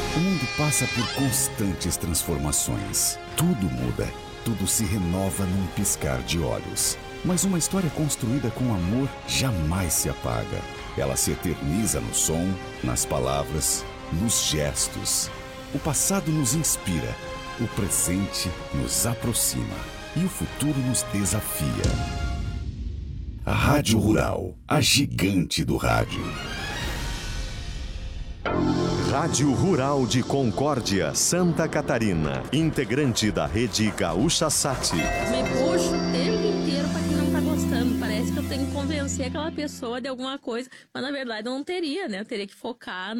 O mundo passa por constantes transformações. Tudo muda, tudo se renova num piscar de olhos. Mas uma história construída com amor jamais se apaga. Ela se eterniza no som, nas palavras, nos gestos. O passado nos inspira, o presente nos aproxima e o futuro nos desafia. A Rádio Rural, a gigante do rádio. Rádio Rural de Concórdia, Santa Catarina. Integrante da rede Gaúcha Sat. Me puxo o tempo inteiro pra quem não tá gostando. Parece que eu tenho que convencer aquela pessoa de alguma coisa. Mas na verdade eu não teria, né? Eu teria que focar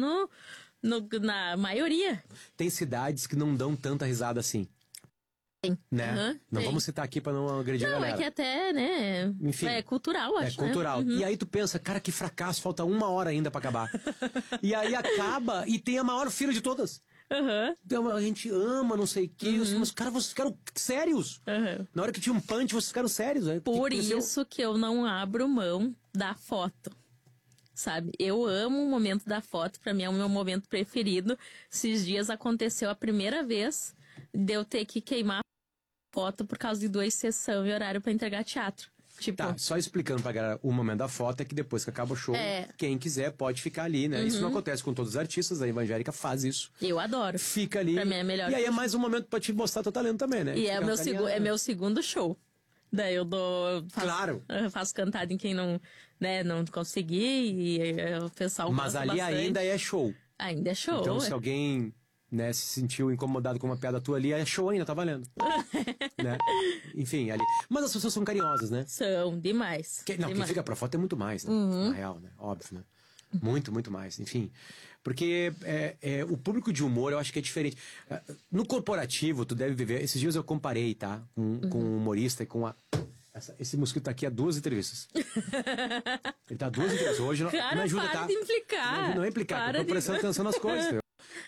na maioria. Tem cidades que não dão tanta risada assim. Tem. Né? Não vamos citar aqui pra não agredir a galera. É que até, né? Enfim, é cultural, acho. É cultural. Né? E aí tu pensa, cara, que fracasso, falta 1 hora ainda pra acabar. E aí acaba e tem a maior fila de todas. Então, a gente ama, não sei o quê. Mas, cara, vocês ficaram sérios. Na hora que tinha um punch, vocês ficaram sérios. Né? Por isso que eu não abro mão da foto. Sabe? Eu amo o momento da foto. Pra mim é o meu momento preferido. Esses dias aconteceu a primeira vez de eu ter que queimar foto por causa de 2 sessões e horário pra entregar teatro. Tipo... Tá, só explicando pra galera, o momento da foto é que depois que acaba o show, quem quiser pode ficar ali, né? Isso não acontece com todos os artistas, a Evangélica faz isso. Eu adoro. Fica ali. Pra mim é melhor. E aí é mais um momento pra te mostrar teu talento também, né? E é meu segundo show. Daí eu Claro. Eu faço cantada em quem não, né, não consegui e o pessoal Mas ali bastante. ainda é show. Ainda é show. Então se alguém... né, se sentiu incomodado com uma piada tua ali, é show ainda, tá valendo. Né? Enfim, ali. Mas as pessoas são carinhosas, né? São, demais. Quem fica pra foto é muito mais, né? Na real, né? Óbvio, né? Muito, muito mais. Enfim, porque o público de humor eu acho que é diferente. No corporativo, tu deve viver... Esses dias eu comparei, tá? Com um humorista e com a... Esse mosquito tá aqui há 2 entrevistas. Ele tá há 2 entrevistas. Hoje não, cara, me ajuda, para tá? de implicar. Não é implicar, eu tô prestando atenção nas coisas, entendeu?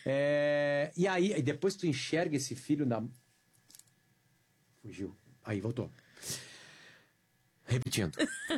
E aí, depois tu enxerga esse filho da... Fugiu. Aí, voltou. Repetindo.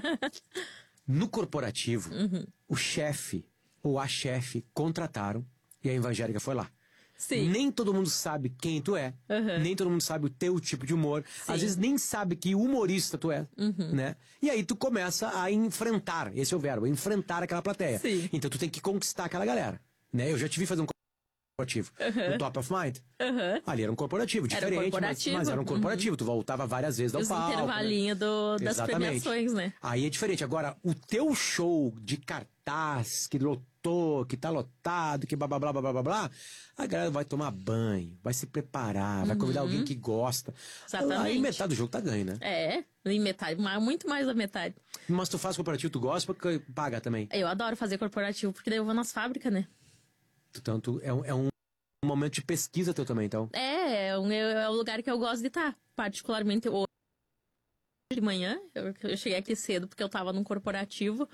No corporativo, o chefe ou a chefe contrataram e a Evangélica foi lá. Sim. Nem todo mundo sabe quem tu é, nem todo mundo sabe o teu tipo de humor. Sim. Às vezes nem sabe que humorista tu é, né? E aí tu começa a enfrentar, esse é o verbo, enfrentar aquela plateia. Sim. Então tu tem que conquistar aquela galera, né? Eu já te vi fazer um corporativo, no Top of Mind. Ali era um corporativo, diferente, era um corporativo. mas era um corporativo. Tu voltava várias vezes ao Os palco. intervalinhos das premiações, né? Aí é diferente. Agora, o teu show de cartaz que lotou, que tá lotado, que blá blá blá blá blá blá, a galera vai tomar banho, vai se preparar, vai convidar alguém que gosta. Exatamente. Aí metade do jogo tá ganho, né? Em metade, muito mais da metade. Mas tu faz corporativo, tu gosta porque paga também. Eu adoro fazer corporativo, porque daí eu vou nas fábricas, né? Tanto é um momento de pesquisa teu também, então. É o lugar que eu gosto de estar. Particularmente hoje de manhã, eu cheguei aqui cedo porque eu tava num corporativo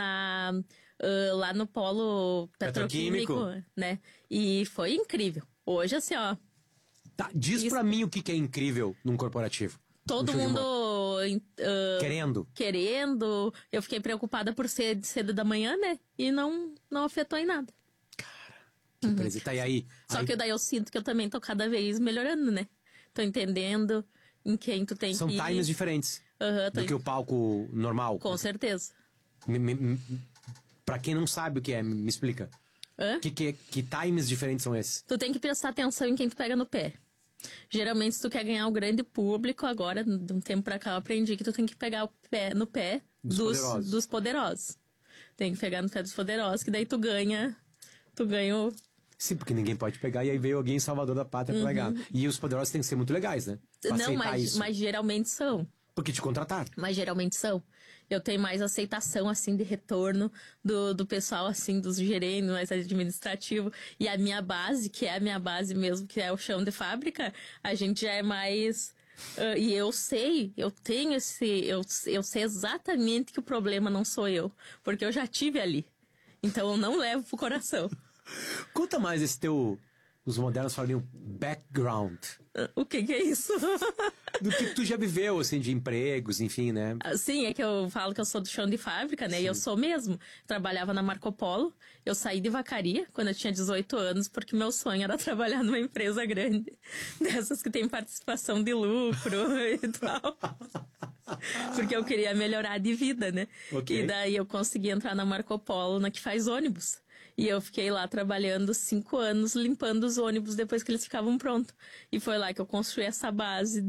lá no polo petroquímico, né? E foi incrível. Hoje, assim, ó... Tá, diz pra mim o que é incrível num corporativo. Todo mundo... Querendo. Eu fiquei preocupada por ser cedo da manhã, né? E não afetou em nada. Que presente. Tá, e aí? Só que daí eu sinto que eu também tô cada vez melhorando, né? Tô entendendo em quem tu tem São que ir. São times diferentes do que o palco normal. Com certeza. Pra quem não sabe o que é, me explica. Que times diferentes são esses? Tu tem que prestar atenção em quem tu pega no pé. Geralmente, se tu quer ganhar o grande público, agora, de um tempo pra cá, eu aprendi que tu tem que pegar no pé dos poderosos. Tem que pegar no pé dos poderosos, que daí tu ganha o... Sim, porque ninguém pode pegar e aí veio alguém em Salvador da Pátria pra pegar. E os poderosos têm que ser muito legais, né? Pra não, mas geralmente são. Porque te contrataram. Mas geralmente são. Eu tenho mais aceitação, assim, de retorno do pessoal, assim, dos gerentes, mais administrativo. E a minha base, que é a minha base mesmo, que é o chão de fábrica, a gente já é mais... e eu sei exatamente que o problema não sou eu. Porque eu já tive ali. Então eu não levo pro coração. Conta mais os modernos falariam background. O que é isso? Do que tu já viveu, assim, de empregos, enfim, né? Sim, é que eu falo que eu sou do chão de fábrica, né? Sim. E eu sou mesmo. Trabalhava na Marco Polo. Eu saí de Vacaria quando eu tinha 18 anos, porque meu sonho era trabalhar numa empresa grande. Dessas que tem participação de lucro e tal. Porque eu queria melhorar de vida, né? Okay. E daí eu consegui entrar na Marco Polo, na que faz ônibus. E eu fiquei lá trabalhando 5 anos, limpando os ônibus depois que eles ficavam prontos. E foi lá que eu construí essa base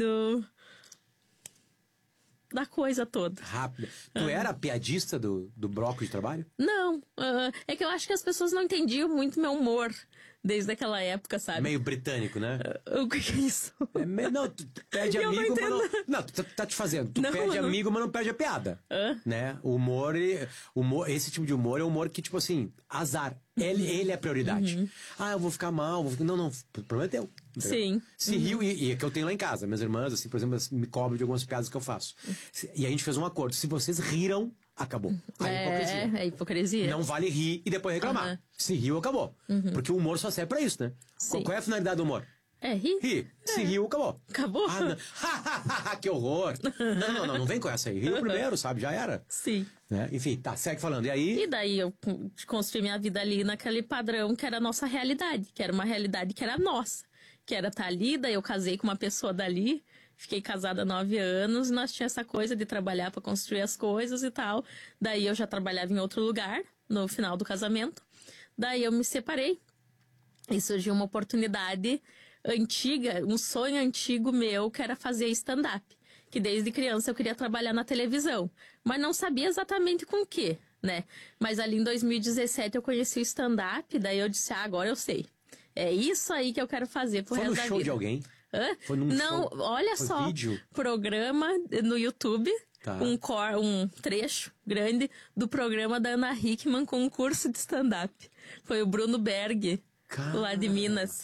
da coisa toda. Rápido. Tu era a piadista do bloco de trabalho? Não. É que eu acho que as pessoas não entendiam muito meu humor desde aquela época, sabe? Meio britânico, né? O que é isso? Não, tu perde amigo, mas não... Não, tu tá te fazendo. Tu perde amigo, mas não perde a piada. Né? O humor, esse tipo de humor é um humor que, tipo assim, azar. Ele é a prioridade. Eu vou ficar mal. Não, o problema é teu. Sim. Se riu, e é que eu tenho lá em casa. Minhas irmãs, assim, por exemplo, me cobram de algumas piadas que eu faço. E a gente fez um acordo. Se vocês riram, acabou. É hipocrisia. Não vale rir e depois reclamar. Se riu, acabou. Porque o humor só serve pra isso, né? Qual é a finalidade do humor? É rir. Rir. Se riu, acabou. Acabou? Não. Que horror. Não vem com essa aí. Riu primeiro, sabe? Já era. Sim. Né? Enfim, tá, segue falando. E aí? E daí eu construí minha vida ali naquele padrão que era a nossa realidade. Que era uma realidade que era nossa. Que era estar ali, daí eu casei com uma pessoa dali. Fiquei casada há 9 anos e nós tínhamos essa coisa de trabalhar para construir as coisas e tal. Daí eu já trabalhava em outro lugar, no final do casamento. Daí eu me separei. E surgiu uma oportunidade antiga, um sonho antigo meu, que era fazer stand-up. Que desde criança eu queria trabalhar na televisão. Mas não sabia exatamente com o quê, né? Mas ali em 2017 eu conheci o stand-up, daí eu disse, agora eu sei. É isso aí que eu quero fazer pro resto da vida. Foi no show de alguém? Foi num show? Olha foi só, vídeo? Programa no YouTube, tá. um trecho grande do programa da Ana Hickman com um curso de stand-up. Foi o Bruno Berg, lá de Minas.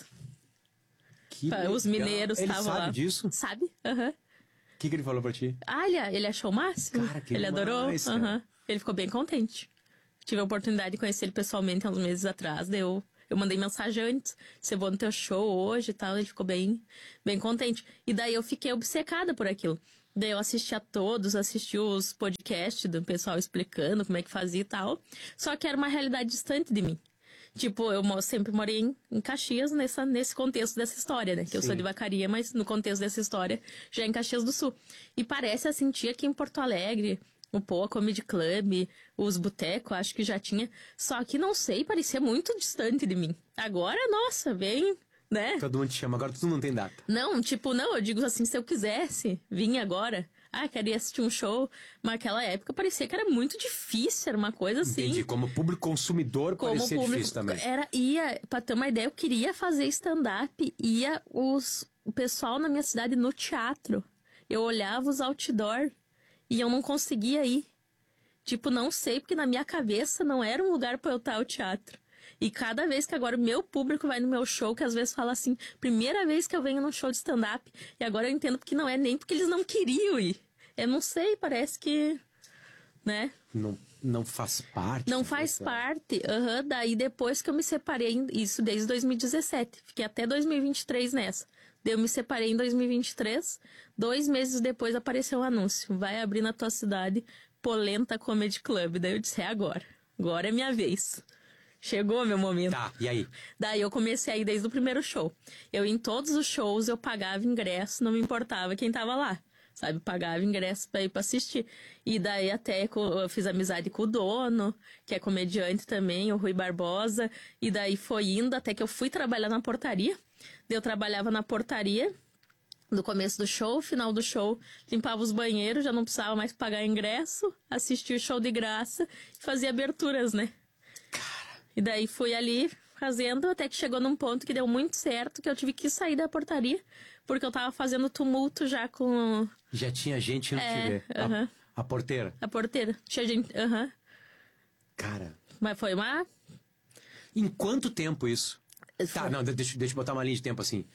Os mineiros estavam lá. Ele sabe disso? Sabe? O que ele falou pra ti? Ele achou o máximo. Cara, que ele demais, adorou. Cara. Ele ficou bem contente. Tive a oportunidade de conhecer ele pessoalmente há uns meses atrás, daí eu mandei mensagem antes, você vou no teu show hoje e tal, ele ficou bem contente. E daí eu fiquei obcecada por aquilo. Daí eu assisti os podcasts do pessoal explicando como é que fazia e tal. Só que era uma realidade distante de mim. Tipo, eu sempre morei em Caxias nesse contexto dessa história, né? Que eu sou de Vacaria, mas no contexto dessa história já é em Caxias do Sul. E parece assim, tinha aqui em Porto Alegre, o Poa Comedy Club, os botecos, acho que já tinha. Só que não sei, parecia muito distante de mim. Agora, nossa, bem, né? Todo mundo te chama, agora tu não tem data. Não, eu digo assim, se eu quisesse, vinha agora. Queria assistir um show. Mas naquela época parecia que era muito difícil, era uma coisa assim. Entendi, como público consumidor parecia difícil também. Pra ter uma ideia, eu queria fazer stand-up, o pessoal na minha cidade no teatro. Eu olhava os outdoor e eu não conseguia ir. Tipo, não sei, porque na minha cabeça não era um lugar pra eu estar o teatro. E cada vez que agora o meu público vai no meu show, que às vezes fala assim, primeira vez que eu venho num show de stand-up, e agora eu entendo porque não é nem porque eles não queriam ir. Eu não sei, parece que, né? Não faz parte. Não faz parte. Daí depois que eu me separei, isso desde 2017, fiquei até 2023 nessa. Daí eu me separei em 2023, 2 meses depois apareceu um anúncio, vai abrir na tua cidade Polenta Comedy Club. Daí eu disse, agora é minha vez. Chegou meu momento. Tá, e aí? Daí eu comecei a ir desde o primeiro show. Em todos os shows, eu pagava ingresso, não me importava quem tava lá. Sabe, pagava ingresso pra ir pra assistir. E daí até eu fiz amizade com o dono, que é comediante também, o Rui Barbosa. E daí foi indo até que eu fui trabalhar na portaria. Daí eu trabalhava na portaria, no começo do show, final do show, limpava os banheiros, já não precisava mais pagar ingresso, assistia o show de graça e fazia aberturas, né? E daí fui ali fazendo, até que chegou num ponto que deu muito certo, que eu tive que sair da portaria, porque eu tava fazendo tumulto já com... Já tinha gente indo te ver. A porteira. A porteira. Tinha gente... Cara... Mas foi uma... Em quanto tempo isso? Tá, não, deixa eu botar uma linha de tempo assim.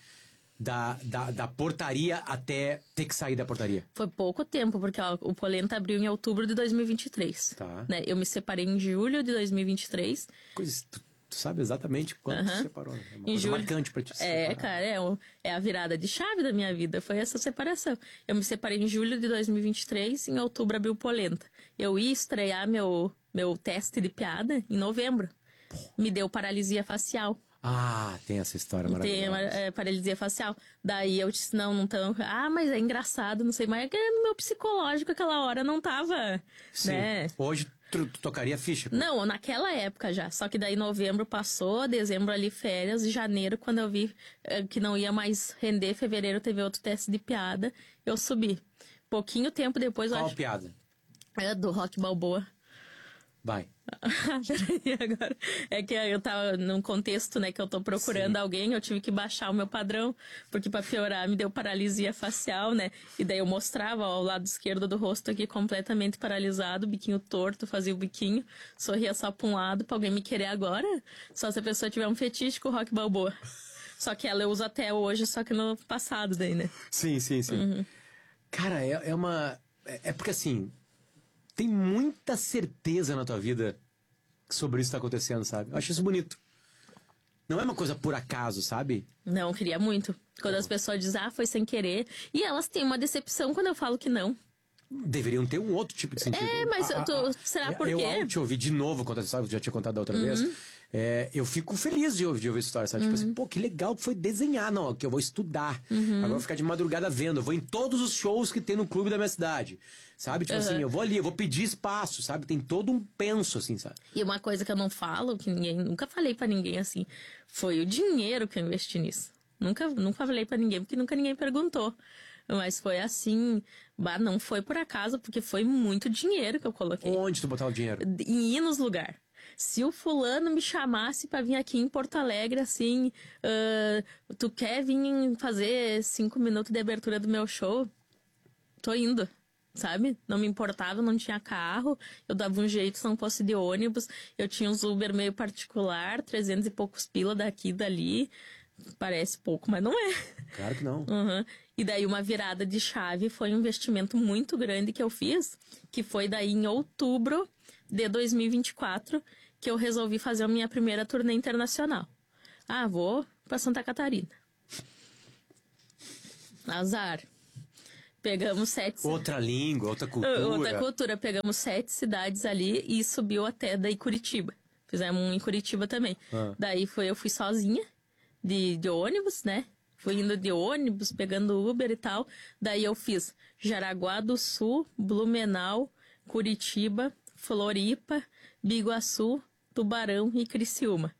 Da portaria até ter que sair da portaria. Foi pouco tempo, porque o Polenta abriu em outubro de 2023. Tá. Né? Eu me separei em julho de 2023. Tu sabe exatamente quando tu se separou, né? É uma coisa marcante pra ti se separar. Cara, é a virada de chave da minha vida, foi essa separação. Eu me separei em julho de 2023, em outubro abriu polenta. Eu ia estrear meu teste de piada em novembro. Me deu paralisia facial. Ah, tem essa história maravilhosa. Tem paralisia facial. Daí eu disse, não tão... Ah, mas é engraçado, não sei, mas é que no meu psicológico aquela hora não tava, Sim. né? Hoje tu tocaria ficha. Não, naquela época já. Só que daí novembro passou, dezembro ali férias, e janeiro, quando eu vi que não ia mais render, fevereiro teve outro teste de piada, eu subi. Pouquinho tempo depois... Qual piada? Do Rock Balboa. Vai. Peraí, agora. É que eu tava num contexto, né, que eu tô procurando alguém, eu tive que baixar o meu padrão, porque pra piorar me deu paralisia facial, né? E daí eu mostrava, ó, o lado esquerdo do rosto aqui completamente paralisado, biquinho torto, fazia o biquinho, sorria só pra um lado, pra alguém me querer agora. Só se a pessoa tiver um fetiche com o Rock Balboa. Só que ela eu uso até hoje, só que no passado daí, né? Sim. Cara, é uma... É porque assim... Tem muita certeza na tua vida sobre isso que tá acontecendo, sabe? Eu acho isso bonito. Não é uma coisa por acaso, sabe? Não, eu queria muito. Quando as pessoas dizem, foi sem querer. E elas têm uma decepção quando eu falo que não. Deveriam ter um outro tipo de sentido. Mas será por quê? Eu ao te ouvir de novo contar essa história, eu já tinha contado da outra vez. Eu fico feliz de ouvir essa história, sabe? Tipo assim, pô, que legal que foi desenhar. Não, que eu vou estudar. Agora eu vou ficar de madrugada vendo. Eu vou em todos os shows que tem no clube da minha cidade. Sabe? Tipo assim, eu vou ali, eu vou pedir espaço, sabe? Tem todo um penso, assim, sabe? E uma coisa que eu não falo, que nunca falei pra ninguém assim, foi o dinheiro que eu investi nisso. Nunca falei pra ninguém, porque nunca ninguém perguntou. Mas foi assim, não foi por acaso, porque foi muito dinheiro que eu coloquei. Onde tu botava o dinheiro? Em ir nos lugares. Se o fulano me chamasse pra vir aqui em Porto Alegre, assim, tu quer vir fazer 5 minutos de abertura do meu show? Tô indo, sabe? Não me importava, não tinha carro, eu dava um jeito se não fosse de ônibus, eu tinha uns Uber meio particular, 300 e poucos pila daqui e dali. Parece pouco, mas não é. Claro que não. E daí uma virada de chave foi um investimento muito grande que eu fiz, que foi daí em outubro de 2024 que eu resolvi fazer a minha primeira turnê internacional. Vou pra Santa Catarina. Azar. Pegamos 7... Outra língua, outra cultura. Outra cultura. Pegamos 7 cidades ali e subiu até daí Curitiba. Fizemos um em Curitiba também. Daí eu fui sozinha. De ônibus, né? Fui indo de ônibus, pegando Uber e tal. Daí eu fiz Jaraguá do Sul, Blumenau, Curitiba, Floripa, Biguaçu, Tubarão e Criciúma.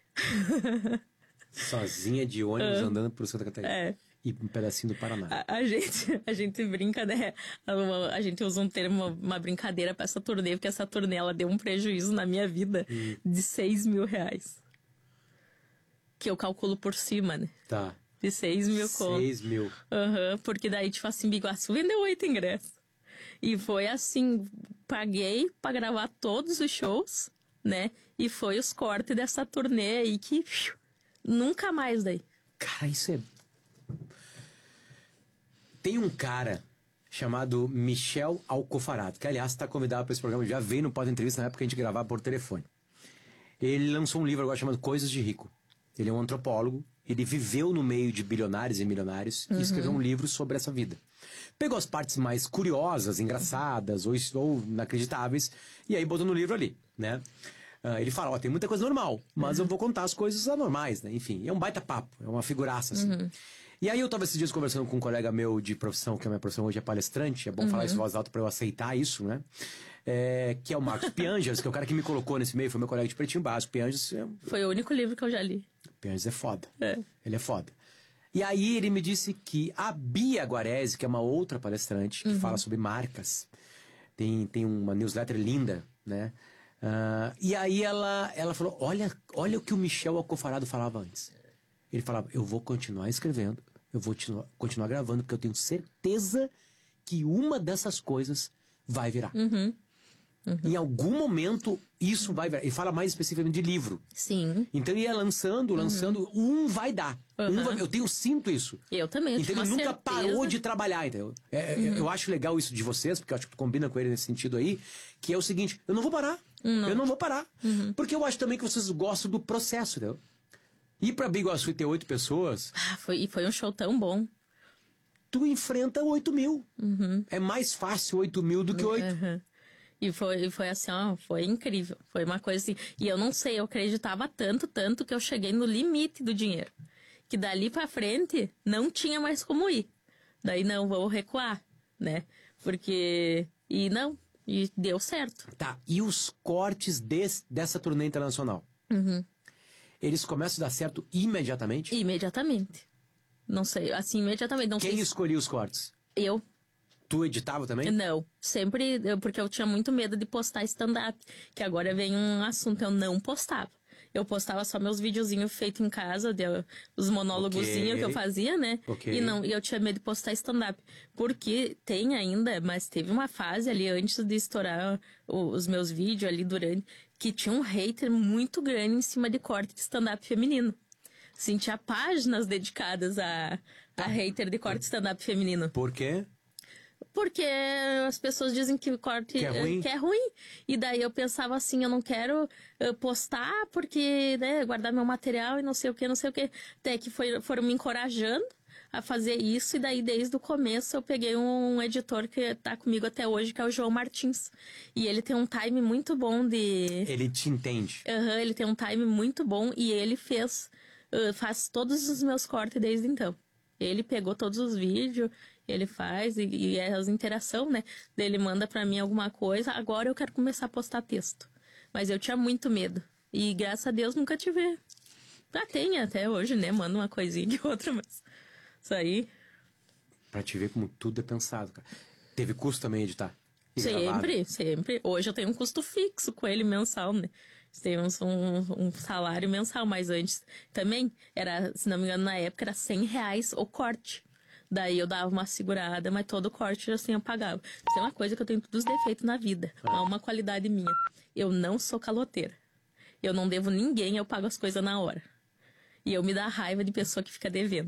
Sozinha de ônibus andando por Santa Catarina. E um pedacinho do Paraná. A gente brinca, né? A gente usa um termo, uma brincadeira pra essa turnê, porque essa turnê ela deu um prejuízo na minha vida de 6 mil reais. Que eu calculo por cima, né? Tá. De 6 mil 6 mil. Porque daí, tipo assim, Biguaçu vendeu 8 ingressos. E foi assim, paguei pra gravar todos os shows, né? E foi os cortes dessa turnê aí que nunca mais daí. Cara, isso é... Tem um cara chamado Michel Alcofarado, que aliás está convidado para esse programa, já veio no pós-entrevista na época que a gente gravava por telefone. Ele lançou um livro agora chamado Coisas de Rico. Ele é um antropólogo, ele viveu no meio de bilionários e milionários e escreveu um livro sobre essa vida. Pegou as partes mais curiosas, engraçadas ou inacreditáveis e aí botou no livro ali, né? Ele fala, tem muita coisa normal, mas eu vou contar as coisas anormais, né? Enfim, é um baita papo, é uma figuraça, assim. E aí eu tava esses dias conversando com um colega meu de profissão, que a minha profissão hoje é palestrante, é bom falar isso em voz alta pra eu aceitar isso, né? Que é o Marcos Piangers, que é o cara que me colocou nesse meio, foi meu colega de Pretinho Básico. Piangers foi o único livro que eu já li. Piangers é foda. Ele é foda. E aí ele me disse que a Bia Guarese, que é uma outra palestrante, que fala sobre marcas, tem uma newsletter linda, né? E aí ela falou, olha o que o Michel Alcofarado falava antes. Ele falava, eu vou continuar escrevendo, eu vou continuar gravando, porque eu tenho certeza que uma dessas coisas vai virar. Em algum momento, isso vai virar. Ele fala mais especificamente de livro. Sim. Então ele ia lançando, um vai dar. Eu sinto isso. Eu também, então ele nunca parou de trabalhar, entendeu? Eu acho legal isso de vocês, porque eu acho que tu combina com ele nesse sentido aí, que é o seguinte, eu não vou parar. Não. Eu não vou parar. Porque eu acho também que vocês gostam do processo, entendeu? Ir pra Biguaçu e ter 8 pessoas... Foi um show tão bom. Tu enfrenta 8 mil. É mais fácil 8 mil do que 8. E foi assim, ó, foi incrível. Foi uma coisa assim. E eu não sei, eu acreditava tanto que eu cheguei no limite do dinheiro. Que dali pra frente não tinha mais como ir. Daí não, vou recuar, né? Porque... E deu certo. Tá, e os cortes dessa turnê internacional? Eles começam a dar certo imediatamente? Imediatamente. Não sei, assim, imediatamente. Não Quem sei escolhia os cortes? Eu. Tu editava também? Não, sempre, porque eu tinha muito medo de postar stand-up, que agora vem um assunto, eu não postava. Eu postava só meus videozinhos feitos em casa, os monólogozinhos que eu fazia, né? E eu tinha medo de postar stand-up. Porque tem ainda, mas teve uma fase ali antes de estourar os meus vídeos ali durante, que tinha um hater muito grande em cima de corte de stand-up feminino. Sim, tinha páginas dedicadas a hater de corte de stand-up feminino. Por quê? Porque as pessoas dizem que o corte que é ruim. E daí eu pensava assim, eu não quero postar porque, né, guardar meu material e não sei o que. Até que foram me encorajando a fazer isso. E daí, desde o começo, eu peguei um editor que tá comigo até hoje, que é o João Martins. E ele tem um time muito bom de... Ele te entende. Ele tem um time muito bom e ele faz todos os meus cortes desde então. Ele pegou todos os vídeos... Ele faz e as interações, né? Ele manda pra mim alguma coisa. Agora eu quero começar a postar texto. Mas eu tinha muito medo. E graças a Deus nunca tive. Tem até hoje, né? Manda uma coisinha que outra, mas... Isso aí... Pra te ver como tudo é pensado, cara. Teve custo também editar? Sempre. Hoje eu tenho um custo fixo com ele mensal, né? Temos um salário mensal, mas antes também era, se não me engano, na época era R$100 o corte. Daí eu dava uma segurada, mas todo corte assim eu pagava. Isso é uma coisa que eu tenho todos os defeitos na vida. É uma qualidade minha. Eu não sou caloteira. Eu não devo ninguém, eu pago as coisas na hora. E eu me dá raiva de pessoa que fica devendo.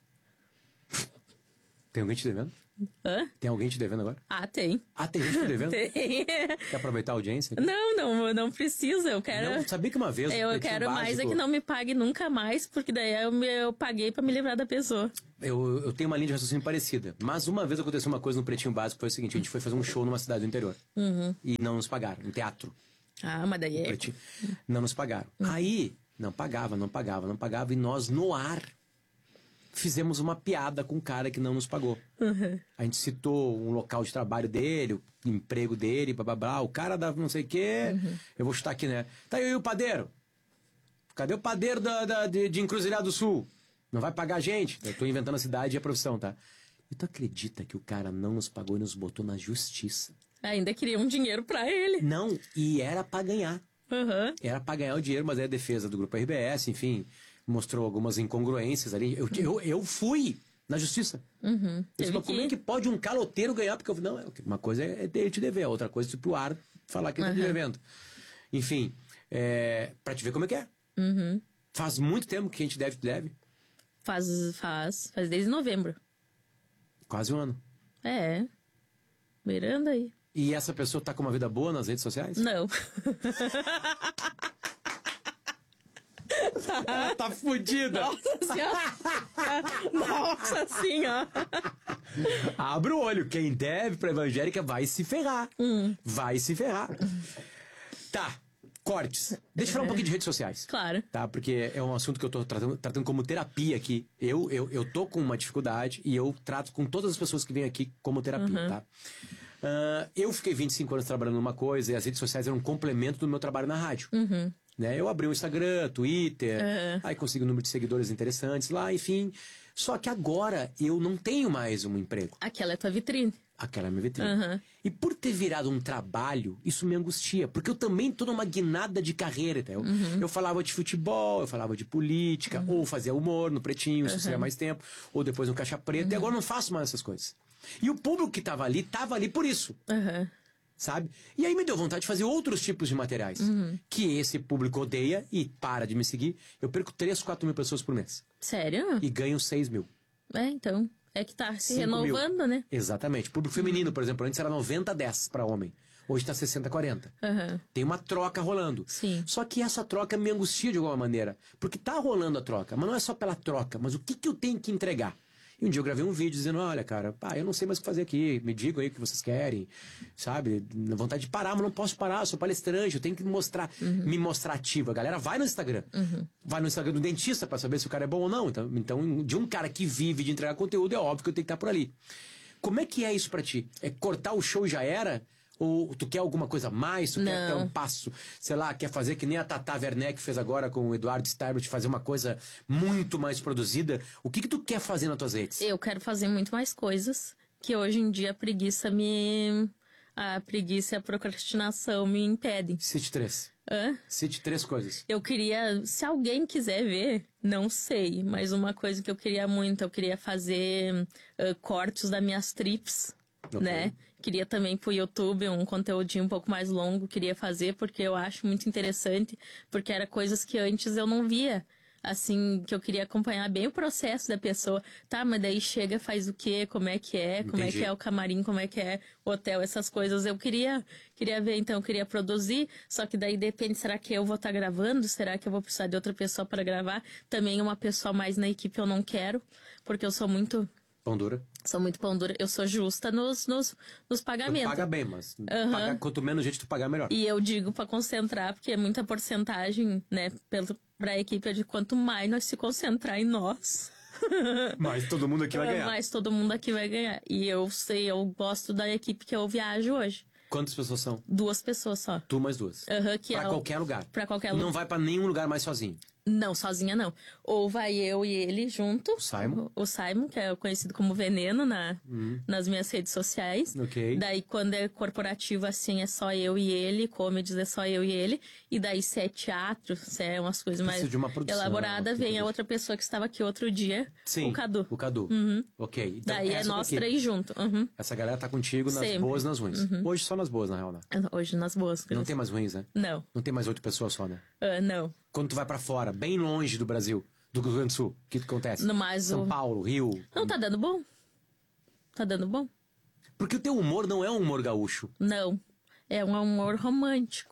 Tem alguém te devendo? Hã? Tem alguém te devendo agora? Tem. Tem gente te devendo? Tem. Quer aproveitar a audiência? Não precisa. Eu quero... Não, sabia que uma vez... Eu quero mais é que não me pague nunca mais, porque daí eu paguei pra me livrar da pessoa. Eu tenho uma linha de raciocínio parecida. Mas uma vez aconteceu uma coisa no Pretinho Básico, foi o seguinte, a gente foi fazer um show numa cidade do interior. E não nos pagaram, um teatro. Mas daí é... Não nos pagaram. Aí, não pagava, e nós no ar fizemos uma piada com o cara que não nos pagou. A gente citou um local de trabalho dele, o emprego dele, blá, blá, blá, o cara da não sei o quê. Eu vou chutar aqui, né? Tá aí o padeiro. Cadê o padeiro de Encruzilhada do Sul? Não vai pagar a gente? Eu tô inventando a cidade e a profissão, tá? E tu acredita que o cara não nos pagou e nos botou na justiça? Ainda queria um dinheiro pra ele. Não, e era pra ganhar. Era pra ganhar o dinheiro, mas é a defesa do Grupo RBS, enfim... Mostrou algumas incongruências ali. Eu fui na justiça. Eu disse, como é que pode um caloteiro ganhar? Porque uma coisa é ele te dever, a outra coisa é tipo o ar falar que ele tá te devendo. Enfim, pra te ver como é que é. Faz muito tempo que a gente deve. Faz desde novembro. Quase um ano. Beirando aí. E essa pessoa tá com uma vida boa nas redes sociais? Não. Tá fudida. Nossa senhora. Abre o olho. Quem deve pra evangélica vai se ferrar. Vai se ferrar. Tá. Cortes. Deixa eu falar um pouquinho de redes sociais. Claro. Tá? Porque é um assunto que eu tô tratando como terapia aqui. Eu tô com uma dificuldade e eu trato com todas as pessoas que vêm aqui como terapia, tá? Eu fiquei 25 anos trabalhando numa coisa e as redes sociais eram um complemento do meu trabalho na rádio. Né? Eu abri o Instagram, Twitter, aí consigo um número de seguidores interessantes lá, enfim. Só que agora eu não tenho mais um emprego. Aquela é tua vitrine. Aquela é a minha vitrine. E por ter virado um trabalho, isso me angustia. Porque eu também tô numa guinada de carreira, entendeu? Eu falava de futebol, eu falava de política, ou fazia humor no Pretinho, se tiver mais tempo, ou depois no Caixa Preta. E agora eu não faço mais essas coisas. E o público que tava ali por isso. Sabe? E aí me deu vontade de fazer outros tipos de materiais. Que esse público odeia e para de me seguir. Eu perco 3, 4 mil pessoas por mês. Sério? E ganho 6 mil. Então. É que tá se renovando, né? Exatamente. Público feminino, por exemplo, antes era 90-10 pra homem. Hoje tá 60-40. Aham. Tem uma troca rolando. Sim. Só que essa troca me angustia de alguma maneira. Porque tá rolando a troca, mas não é só pela troca, mas o que eu tenho que entregar? E um dia eu gravei um vídeo dizendo, olha, cara, eu não sei mais o que fazer aqui, me digam aí o que vocês querem, sabe? Vontade de parar, mas não posso parar, eu sou palestrante, eu tenho que mostrar, me mostrar ativo. A galera vai no Instagram, vai no Instagram do dentista pra saber se o cara é bom ou não. Então, de um cara que vive de entregar conteúdo, é óbvio que eu tenho que estar por ali. Como é que é isso pra ti? É cortar o show e já era? Ou tu quer alguma coisa a mais? Tu quer ter um passo, sei lá, quer fazer que nem a Tata Werneck fez agora com o Eduardo Sterbert, fazer uma coisa muito mais produzida? O que tu quer fazer nas tuas redes? Eu quero fazer muito mais coisas, que hoje em dia a preguiça e a procrastinação me impedem. Cite 3. Hã? Cite 3 coisas. Eu queria, se alguém quiser ver, não sei, mas uma coisa que eu queria muito, eu queria fazer cortes das minhas trips, né? Queria também pro YouTube um conteúdinho um pouco mais longo, queria fazer porque eu acho muito interessante, porque era coisas que antes eu não via, assim, que eu queria acompanhar bem o processo da pessoa. Tá, mas daí chega, faz o quê, como é que é, como é que é o camarim, como é que é o hotel, essas coisas. Eu queria ver, então eu queria produzir, só que daí depende, será que eu vou estar gravando? Será que eu vou precisar de outra pessoa para gravar? Também uma pessoa mais na equipe eu não quero, porque eu sou muito... Pão dura. Sou muito pão dura. Eu sou justa nos pagamentos. Tu paga bem, mas quanto menos gente tu pagar, melhor. E eu digo pra concentrar, porque é muita porcentagem, né, pra equipe, de quanto mais nós se concentrar em nós. Mas todo mundo aqui vai ganhar. Mas todo mundo aqui vai ganhar. E eu gosto da equipe que eu viajo hoje. Quantas pessoas são? 2 pessoas só. Tu mais 2. Que pra qualquer lugar. Pra qualquer lugar. Não vai pra nenhum lugar mais sozinho. Não, sozinha não. Ou vai eu e ele junto. O Simon? O Simon, que é conhecido como Veneno nas minhas redes sociais. Ok. Daí, quando é corporativo, assim, é só eu e ele. Comedies é só eu e ele. E daí, se é teatro, se é umas coisas mais de uma produção, elaboradas, vem a outra pessoa que estava aqui outro dia. Sim, o Cadu. O Cadu. Ok. Então, Daí é nós 3 juntos. Essa galera tá contigo nas Sempre. boas e nas ruins. Hoje só nas boas, na real, né? Hoje nas boas. Não tem mais ruins, né? Não. Não tem mais 8 pessoas só, né? Não. Quando tu vai pra fora, bem longe do Brasil, do Rio Grande do Sul, o que acontece? No mais São Paulo, Rio. Não, tá dando bom. Tá dando bom. Porque o teu humor não é um humor gaúcho. Não. É um humor romântico.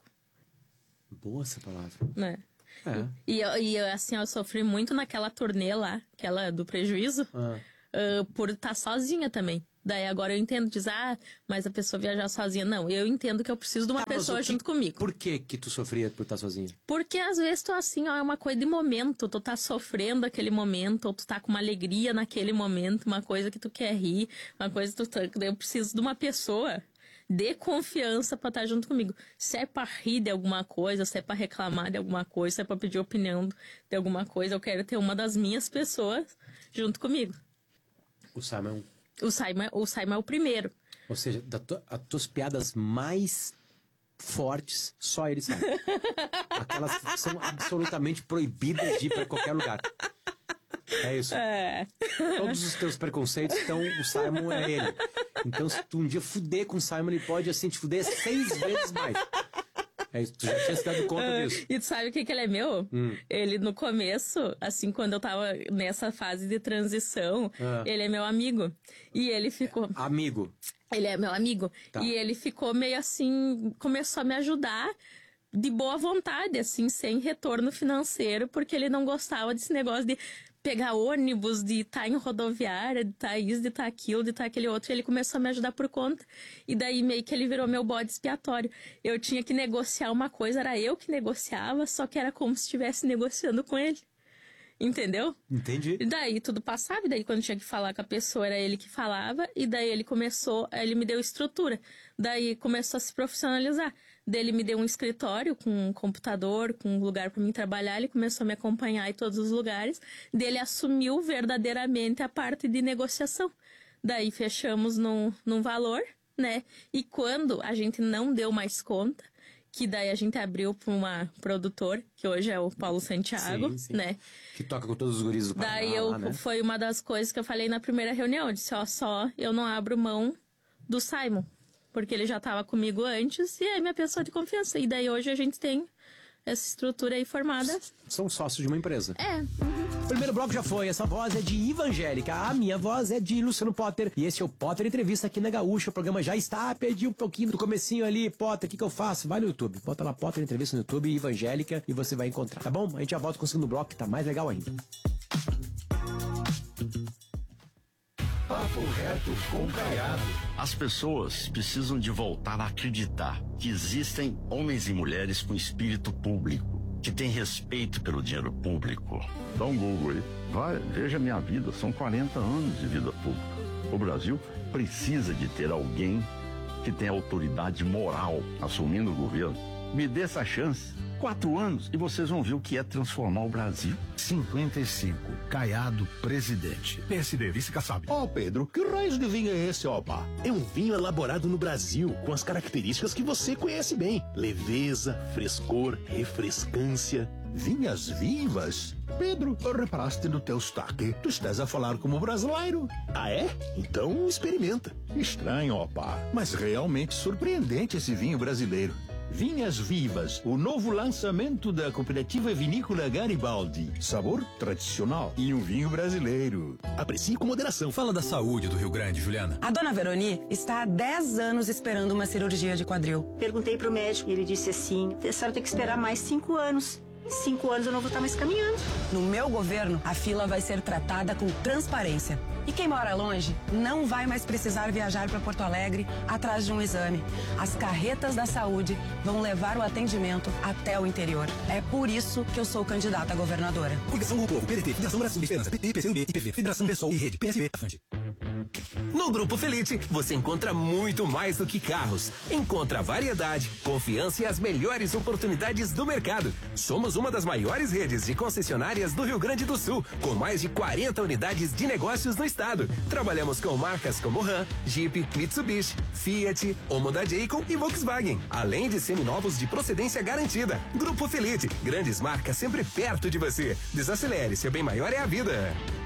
Boa essa palavra. Né? É. E assim, eu sofri muito naquela turnê lá, aquela do Prejuízo, por estar sozinha também. Daí agora eu entendo, diz, mas a pessoa viajar sozinha. Não, eu entendo que eu preciso de uma pessoa junto comigo. Por que tu sofria por estar sozinha? Porque às vezes tu assim, é uma coisa de momento, tu tá sofrendo aquele momento, ou tu tá com uma alegria naquele momento, uma coisa que tu quer rir, uma coisa que eu preciso de uma pessoa de confiança pra estar junto comigo. Se é pra rir de alguma coisa, se é pra reclamar de alguma coisa, se é pra pedir opinião de alguma coisa, eu quero ter uma das minhas pessoas junto comigo. O Simon O Simon é o primeiro. Ou seja, as tuas piadas mais fortes, só ele sabe. Aquelas que são absolutamente proibidas de ir pra qualquer lugar. É isso. Todos os teus preconceitos, então o Simon é ele. Então se tu um dia fuder com o Simon, ele pode assim te fuder 6 vezes mais. É isso, tu já tinha se dado conta disso. E tu sabe o que ele é meu? Ele, no começo, assim, quando eu tava nessa fase de transição, ele é meu amigo. E ele ficou... Amigo. Ele é meu amigo. Tá. E ele ficou meio assim, começou a me ajudar de boa vontade, assim, sem retorno financeiro, porque ele não gostava desse negócio de pegar ônibus, de estar em rodoviária, de estar isso, de estar aquilo, de estar aquele outro. E ele começou a me ajudar por conta. E daí meio que ele virou meu bode expiatório. Eu tinha que negociar uma coisa, era eu que negociava, só que era como se estivesse negociando com ele. Entendeu? Entendi. E daí tudo passava, e daí quando tinha que falar com a pessoa era ele que falava, e daí ele me deu estrutura. Daí começou a se profissionalizar. Daí ele me deu um escritório com um computador, com um lugar para mim trabalhar, ele começou a me acompanhar em todos os lugares. Daí ele assumiu verdadeiramente a parte de negociação. Daí fechamos num valor, né? E quando a gente não deu mais conta, que daí a gente abriu para uma produtora, que hoje é o Paulo Santiago, sim. né? Que toca com todos os guris do Paraná. Daí né? foi uma das coisas que eu falei na primeira reunião. Eu disse, eu não abro mão do Simon. Porque ele já estava comigo antes e é minha pessoa de confiança. E daí hoje a gente tem essa estrutura aí formada. São sócios de uma empresa. O primeiro bloco já foi. Essa voz é de Evangélica. A minha voz é de Luciano Potter. E esse é o Potter Entrevista aqui na Gaúcha. O programa já está. Perdi um pouquinho do comecinho ali. Potter, o que eu faço? Vai no YouTube. Bota lá Potter Entrevista no YouTube, Evangélica, e você vai encontrar. Tá bom? A gente já volta com o segundo bloco, que tá mais legal ainda. Papo reto com Caiado. As pessoas precisam de voltar a acreditar que existem homens e mulheres com espírito público, que têm respeito pelo dinheiro público. Dá um Google aí. Vai, veja minha vida. São 40 anos de vida pública. O Brasil precisa de ter alguém que tenha autoridade moral assumindo o governo. Me dê essa chance. 4 anos e vocês vão ver o que é transformar o Brasil. 55. Caiado, presidente. PSD, vice-Kassab. Ó, Pedro, que raios de vinho é esse, opa? É um vinho elaborado no Brasil, com as características que você conhece bem. Leveza, frescor, refrescância. Vinhas vivas? Pedro, reparaste no teu sotaque. Tu estás a falar como brasileiro. Ah, é? Então experimenta. Estranho, opa, mas realmente surpreendente esse vinho brasileiro. Vinhas Vivas, o novo lançamento da cooperativa vinícola Garibaldi. Sabor tradicional e um vinho brasileiro. Aprecie com moderação. Fala da saúde do Rio Grande, Juliana. A dona Veroni está há 10 anos esperando uma cirurgia de quadril. Perguntei pro médico e ele disse assim: a senhora tem que esperar mais 5 anos. 5 anos eu não vou estar mais caminhando. No meu governo, a fila vai ser tratada com transparência. E quem mora longe não vai mais precisar viajar para Porto Alegre atrás de um exame. As carretas da saúde vão levar o atendimento até o interior. É por isso que eu sou candidata a governadora. Coligação com o Povo, PDT, Federação Brasil de Esperança, PT, PCdoB, IPV, Federação Pessoal e Rede, PSB, Afante. No Grupo Felite, você encontra muito mais do que carros. Encontra variedade, confiança e as melhores oportunidades do mercado. Somos uma das maiores redes de concessionárias do Rio Grande do Sul, com mais de 40 unidades de negócios no estado. Trabalhamos com marcas como Ram, Jeep, Mitsubishi, Fiat, Honda Jayco e Volkswagen, além de seminovos de procedência garantida. Grupo Felite, grandes marcas sempre perto de você. Desacelere, seu bem maior é a vida.